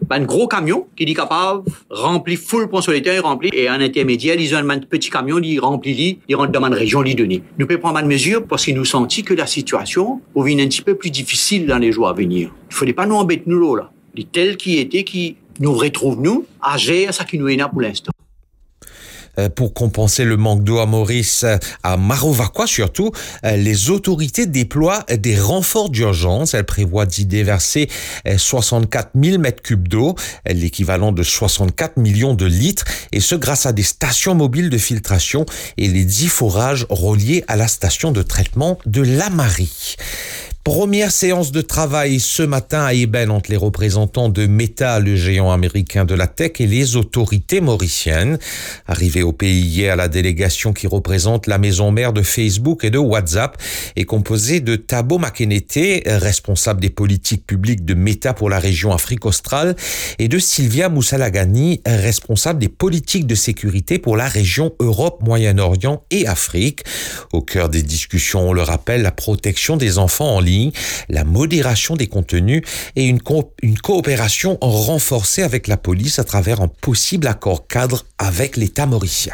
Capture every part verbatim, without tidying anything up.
un gros camion qui est capable de remplir full pont solitaire, rempli, et en intermédiaire, ils ont un petit camion qui remplit, il rentre dans une région, il donné. Nous pouvons prendre une mesure parce qu'il nous sentit que la situation devient un petit peu plus difficile dans les jours à venir. Il ne fallait pas nous embêter nous là. Les tels qui étaient, qui nous retrouvent nous, à gérer ça qui nous est là pour l'instant. Pour compenser le manque d'eau à Maurice, à Marovaquois surtout, les autorités déploient des renforts d'urgence. Elles prévoient d'y déverser soixante-quatre mille mètres cubes d'eau, l'équivalent de soixante-quatre millions de litres, et ce grâce à des stations mobiles de filtration et les dix forages reliés à la station de traitement de la Marie. Première séance de travail ce matin à Eben entre les représentants de Meta, le géant américain de la tech, et les autorités mauriciennes. Arrivée au pays hier, la délégation qui représente la maison mère de Facebook et de WhatsApp est composée de Thabo Makenete, responsable des politiques publiques de Meta pour la région Afrique australe, et de Sylvia Moussalagani, responsable des politiques de sécurité pour la région Europe, Moyen-Orient et Afrique. Au cœur des discussions, on le rappelle, la protection des enfants en ligne, la modération des contenus et une, co- une coopération renforcée avec la police à travers un possible accord cadre avec l'État mauricien.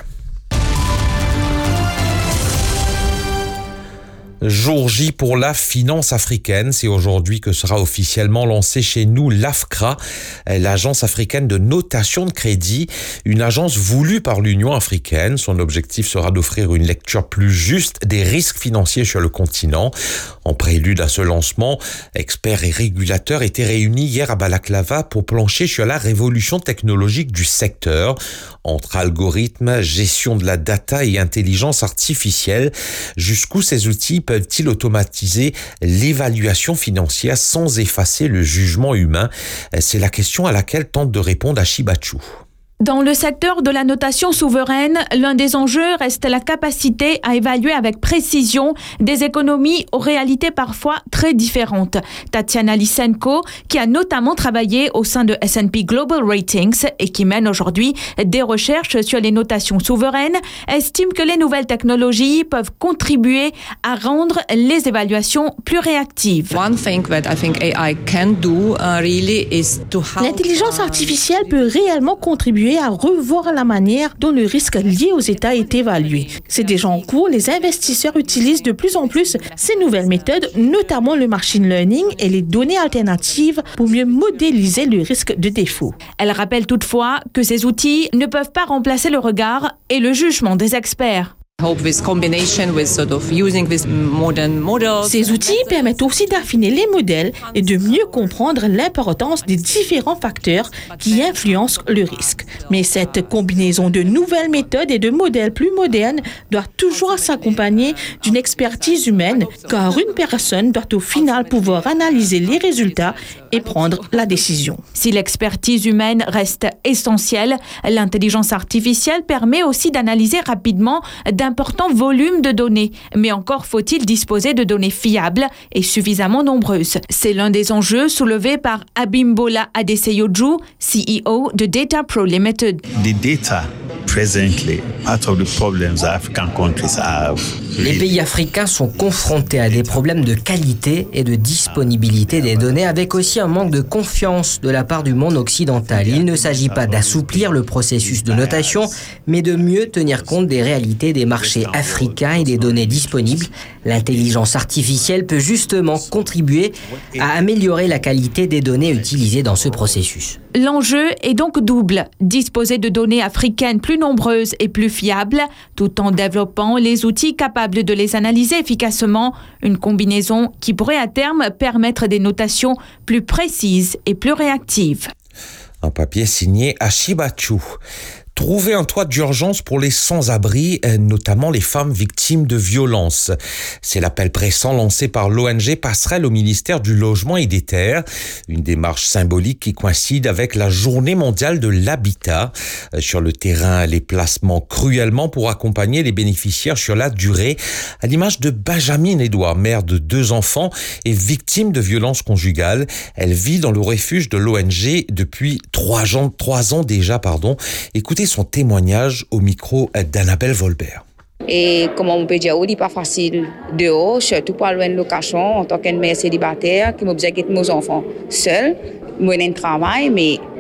Jour J pour la finance africaine. C'est aujourd'hui que sera officiellement lancée chez nous l'AFCRA, l'agence africaine de notation de crédit, une agence voulue par l'Union africaine. Son objectif sera d'offrir une lecture plus juste des risques financiers sur le continent. En prélude à ce lancement, experts et régulateurs étaient réunis hier à Balaklava pour plancher sur la révolution technologique du secteur. Entre algorithmes, gestion de la data et intelligence artificielle, jusqu'où ces outils peuvent-ils automatiser l'évaluation financière sans effacer le jugement humain? C'est la question à laquelle tente de répondre Ashibachu. Dans le secteur de la notation souveraine, l'un des enjeux reste la capacité à évaluer avec précision des économies aux réalités parfois très différentes. Tatiana Lysenko, qui a notamment travaillé au sein de S and P Global Ratings et qui mène aujourd'hui des recherches sur les notations souveraines, estime que les nouvelles technologies peuvent contribuer à rendre les évaluations plus réactives. One thing that I think A I can do uh, really is to help. L'intelligence artificielle peut réellement contribuer à revoir la manière dont le risque lié aux États est évalué. C'est déjà en cours, les investisseurs utilisent de plus en plus ces nouvelles méthodes, notamment le machine learning et les données alternatives pour mieux modéliser le risque de défaut. Elle rappelle toutefois que ces outils ne peuvent pas remplacer le regard et le jugement des experts. Ces outils permettent aussi d'affiner les modèles et de mieux comprendre l'importance des différents facteurs qui influencent le risque. Mais cette combinaison de nouvelles méthodes et de modèles plus modernes doit toujours s'accompagner d'une expertise humaine, car une personne doit au final pouvoir analyser les résultats et prendre la décision. Si l'expertise humaine reste essentielle, l'intelligence artificielle permet aussi d'analyser rapidement d'importants volumes de données. Mais encore faut-il disposer de données fiables et suffisamment nombreuses. C'est l'un des enjeux soulevés par Abimbola Adeseyoju, C E O de Data Pro Limited. The data presently, part of the problems African countries have. Les pays africains sont confrontés à des problèmes de qualité et de disponibilité des données, avec aussi un manque de confiance de la part du monde occidental. Il ne s'agit pas d'assouplir le processus de notation, mais de mieux tenir compte des réalités des marchés africains et des données disponibles. L'intelligence artificielle peut justement contribuer à améliorer la qualité des données utilisées dans ce processus. L'enjeu est donc double, disposer de données africaines plus nombreuses et plus fiables, tout en développant les outils capables de les analyser efficacement, une combinaison qui pourrait à terme permettre des notations plus précises et plus réactives. Un papier signé Ashibachu. Trouver un toit d'urgence pour les sans-abri, notamment les femmes victimes de violences. C'est l'appel pressant lancé par l'O N G Passerelle au ministère du Logement et des Terres. Une démarche symbolique qui coïncide avec la Journée mondiale de l'habitat. Sur le terrain, les placements cruellement pour accompagner les bénéficiaires sur la durée. À l'image de Benjamin Edouard, mère de deux enfants et victime de violences conjugales. Elle vit dans le refuge de l'O N G depuis trois ans, trois ans déjà, pardon. Écoutez son témoignage au micro d'Annabelle Volbert. Et comme on peut dire, c'est pas facile dehors, surtout pour avoir une location en tant que mère célibataire qui m'oblige à quitter mes enfants seuls. Moi, j'ai un travail, mais